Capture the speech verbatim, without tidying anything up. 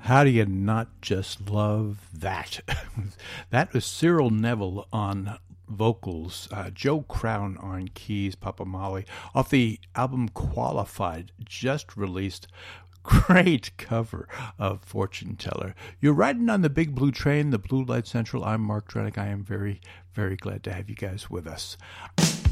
How do you not just love that? That was Cyril Neville on vocals, uh, Joe Crown on keys, Papa Molly, off the album Qualified, just released. Great cover of Fortune Teller. You're riding on the big blue train, the Blue Light Central. I'm Mark Drenick. I am very, very glad to have you guys with us.